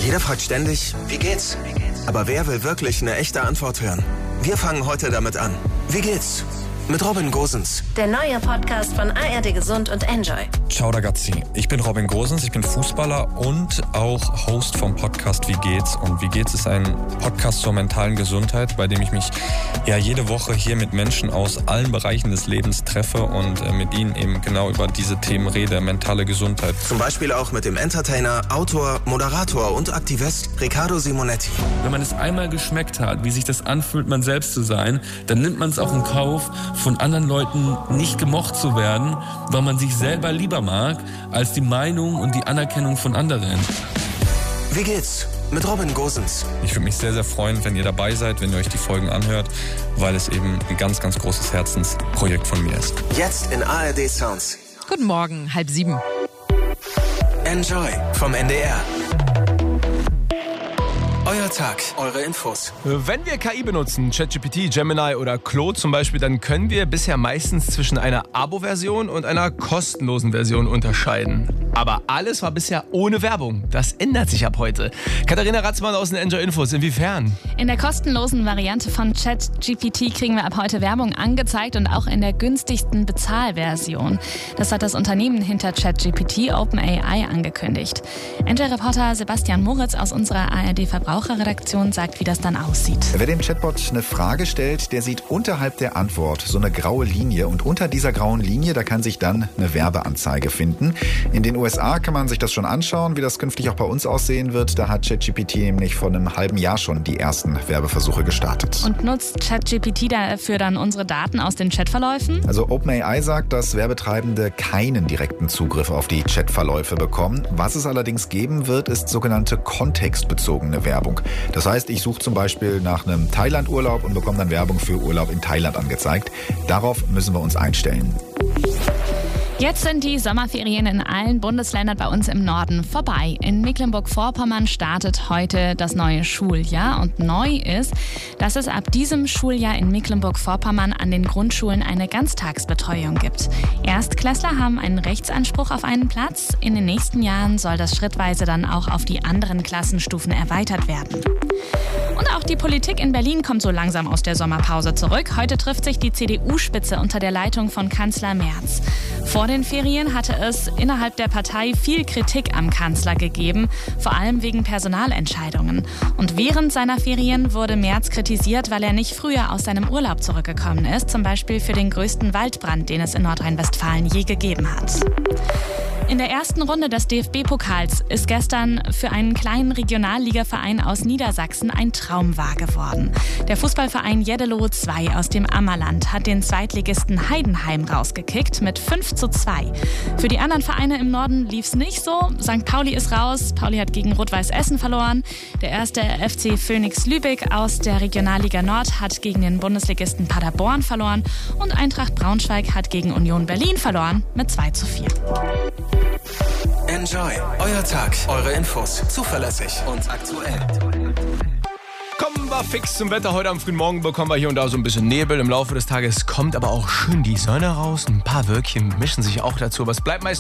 Jeder fragt ständig, wie geht's? Aber wer will wirklich eine echte Antwort hören? Wir fangen heute damit an. Wie geht's? Mit Robin Gosens. Der neue Podcast von ARD Gesund und Enjoy. Ciao ragazzi, ich bin Robin Gosens, ich bin Fußballer und auch Host vom Podcast Wie geht's? Und Wie geht's ist ein Podcast zur mentalen Gesundheit, bei dem ich mich jede Woche hier mit Menschen aus allen Bereichen des Lebens treffe und mit ihnen eben genau über diese Themen rede, mentale Gesundheit. Zum Beispiel auch mit dem Entertainer, Autor, Moderator und Aktivist Riccardo Simonetti. Wenn man es einmal geschmeckt hat, wie sich das anfühlt, man selbst zu sein, dann nimmt man es auch in Kauf, von anderen Leuten nicht gemocht zu werden, weil man sich selber lieber mag, als die Meinung und die Anerkennung von anderen. Wie geht's? Mit Robin Gosens. Ich würde mich sehr, sehr freuen, wenn ihr dabei seid, wenn ihr euch die Folgen anhört, weil es eben ein ganz, ganz großes Herzensprojekt von mir ist. Jetzt in ARD Sounds. Guten Morgen, 6:30. Enjoy vom NDR. Euer Tag, eure Infos. Wenn wir KI benutzen, ChatGPT, Gemini oder Claude zum Beispiel, dann können wir bisher meistens zwischen einer Abo-Version und einer kostenlosen Version unterscheiden. Aber alles war bisher ohne Werbung. Das ändert sich ab heute. Katharina Ratzmann aus den Enjoy Infos. Inwiefern? In der kostenlosen Variante von ChatGPT kriegen wir ab heute Werbung angezeigt und auch in der günstigsten Bezahlversion. Das hat das Unternehmen hinter ChatGPT, OpenAI, angekündigt. Enjoy-Reporter Sebastian Moritz aus unserer ARD-Verbraucherredaktion sagt, wie das dann aussieht. Wer dem Chatbot eine Frage stellt, der sieht unterhalb der Antwort so eine graue Linie. Und unter dieser grauen Linie, da kann sich dann eine Werbeanzeige finden. In den USA kann man sich das schon anschauen, wie das künftig auch bei uns aussehen wird. Da hat ChatGPT nämlich vor einem halben Jahr schon die ersten Werbeversuche gestartet. Und nutzt ChatGPT dafür dann unsere Daten aus den Chatverläufen? Also OpenAI sagt, dass Werbetreibende keinen direkten Zugriff auf die Chatverläufe bekommen. Was es allerdings geben wird, ist sogenannte kontextbezogene Werbung. Das heißt, ich suche zum Beispiel nach einem Thailand-Urlaub und bekomme dann Werbung für Urlaub in Thailand angezeigt. Darauf müssen wir uns einstellen. Jetzt sind die Sommerferien in allen Bundesländern bei uns im Norden vorbei. In Mecklenburg-Vorpommern startet heute das neue Schuljahr. Und neu ist, dass es ab diesem Schuljahr in Mecklenburg-Vorpommern an den Grundschulen eine Ganztagsbetreuung gibt. Erstklässler haben einen Rechtsanspruch auf einen Platz. In den nächsten Jahren soll das schrittweise dann auch auf die anderen Klassenstufen erweitert werden. Und auch die Politik in Berlin kommt so langsam aus der Sommerpause zurück. Heute trifft sich die CDU-Spitze unter der Leitung von Kanzler Merz. Vor den Ferien hatte es innerhalb der Partei viel Kritik am Kanzler gegeben, vor allem wegen Personalentscheidungen. Und während seiner Ferien wurde Merz kritisiert, weil er nicht früher aus seinem Urlaub zurückgekommen ist, zum Beispiel für den größten Waldbrand, den es in Nordrhein-Westfalen je gegeben hat. In der ersten Runde des DFB-Pokals ist gestern für einen kleinen Regionalligaverein aus Niedersachsen ein Traum wahr geworden. Der Fußballverein Jeddelo 2 aus dem Ammerland hat den Zweitligisten Heidenheim rausgekickt mit 5:2. Für die anderen Vereine im Norden lief's nicht so. St. Pauli ist raus, Pauli hat gegen Rot-Weiß Essen verloren. Der erste FC Phoenix Lübeck aus der Regionalliga Nord hat gegen den Bundesligisten Paderborn verloren und Eintracht Braunschweig hat gegen Union Berlin verloren mit 2:4. Enjoy, euer Tag, eure Infos. Zuverlässig und aktuell. Kommen wir fix zum Wetter. Heute am frühen Morgen bekommen wir hier und da so ein bisschen Nebel. Im Laufe des Tages kommt aber auch schön die Sonne raus. Ein paar Wölkchen mischen sich auch dazu. Aber es bleibt meist